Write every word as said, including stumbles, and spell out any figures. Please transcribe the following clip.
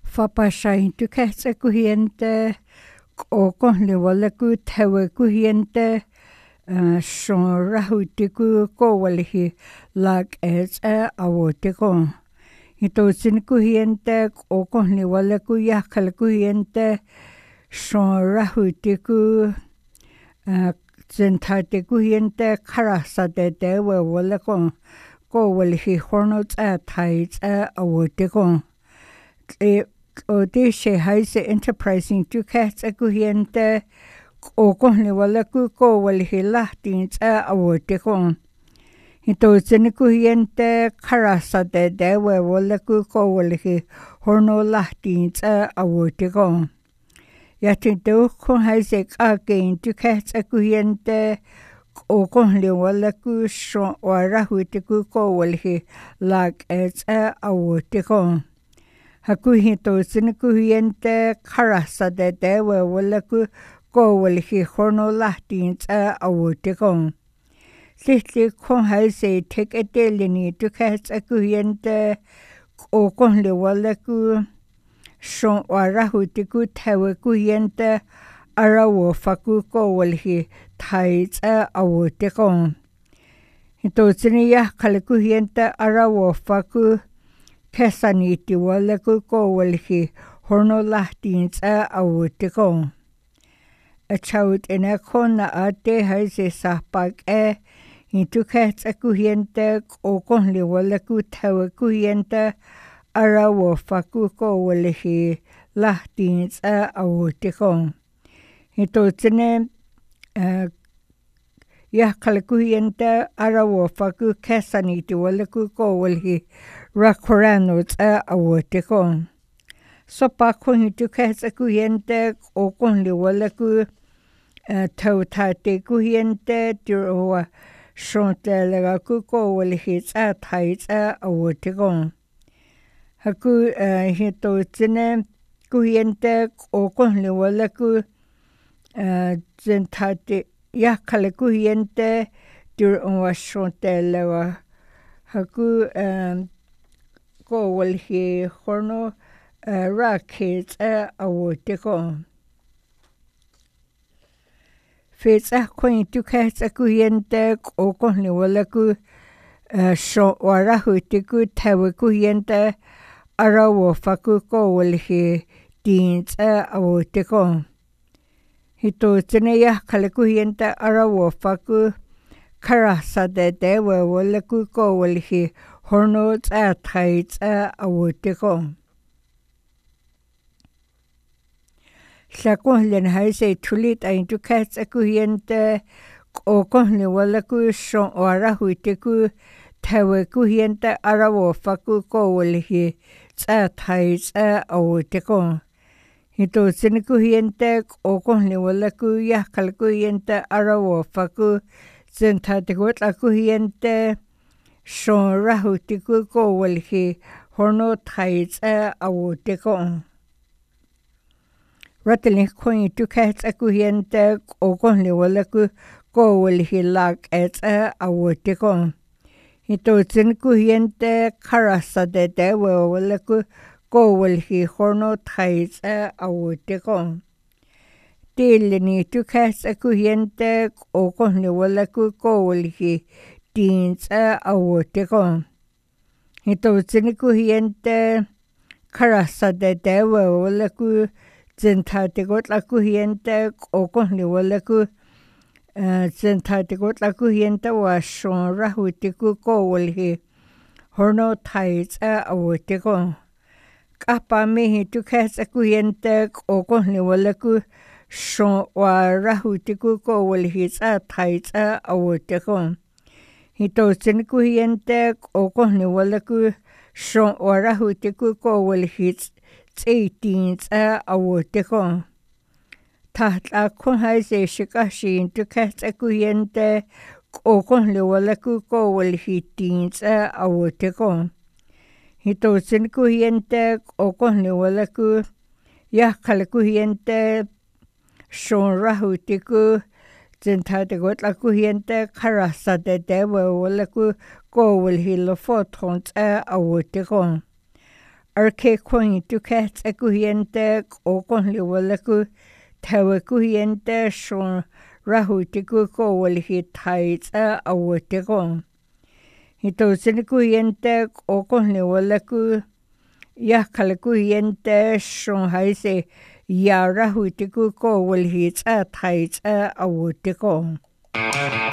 Fapasain tykähtsä kuhiente, oko liwalla ku tewe kuhiente, son rahuti ku kowalihi lag ez awotiko. Hitotsin kuhiente, oko liwalla ku yakal kuhiente, son rahuti ku zentate kuhiente karasa de dewe wala ko kowalihi horno tsa taiz awotiko. O de she haise enterprising tu kats kuhiente o kohni wala ku ko wali hilahtin tsa awote ko hito zene kuhiente karasa de dewe wala ku ko wali horno lahtin tsa awote ko yatin do ko haise again tu kats kuhiente o kohni wala ku so wara huite ku ko wali lag as awote ko Hakuhi to sinikuhiente karasa de dewe wala ku ko wali horno lahtin tsa awotikong. Sihli kong haise tek edelini tukas akuhiente o kohli wala ku son warahutiku tewe kuhiente arawo faku ko wali tai tsa awotikong. Hito siniya kalikuhiente arawo faku Kesaniti wala ku ko wali horno lahtin tsa awutiko. A chawit ina kona ate haise sahpak e hintu kats akuhiente o kohli wala ku tawa kuhiente arawo faku ko wali lahtin tsa awutiko. Hintu tine Yakal kuhiente arawo faku kesaniti wala ku ko wali Rakorano tsa awotiko. Sopa kong tu kasa kuhiente o kongli wala ku tautate kuhiente tiro shontelaga ku ko wali tsa tai tsa awotiko. Haku hito tine kuhiente o kongli wala ku zentate yakala kuhiente tiro shontelaga. Haku ko wali horno rakit awotiko. Fetsa kong tu kasa kuhiente o kohni wala ku so warahutiku tawa kuhiente arawo faku ko wali din tsa awotiko. Hito tine yakala kuhiente arawo faku karasa de dewe wala ku ko wali horno tsa tai tsa awotiko. Sakohlen haise tulit ain tu kats akuhiente o kohni wala ku son warahuite ku tawa kuhiente arawo faku ko wali tsa tai tsa awotiko. Hito sini kuhiente o kohni wala ku yakal kuhiente arawo faku zentate akuhiente son rahutiku ko wali horno tai tsa awotiko. Ratali kong tu kats akuhiente o kohni wala ku ko wali lag tsa awotiko. Hito zin kuhiente karasa de dewe wala ku ko wali horno tai tsa awotiko. Dilini tu kats akuhiente o kohni wala ku ko wali din tsa awotiko. Hito zin kuhiente karasa de dewe wala ku zentate gotla kuhiente o kohni wala ku zentate gotla kuhiente wa son rahutiku ko wali horno tai tsa awotiko. Kapa mihi tu kasa kuhiente o kohni wala ku son wa rahutiku ko wali tsa tai tsa awotiko. Hito zin kuhiente o kohni wala ku son wa rahutiku ko wali tsa tsa awotiko. Tahta kong haise shikashin tu kasa kuhiente o kohni wala ku ko wali tsa awotiko. Hito zin kuhiente o kohni wala ku yakal kuhiente son rahutiku zentate gotla kuhiente karasa de dewe wala ku ko wali lo foton tsa awotiko. arke kong duket ekuhiente okon liwalaku tawekuhiente shon rahutiku ko walihi taitsa awoteko. Hito sinikuhiente okon liwalaku yakalekuhiente shon haise ya rahutiku ko walihi tsa taitsa awoteko.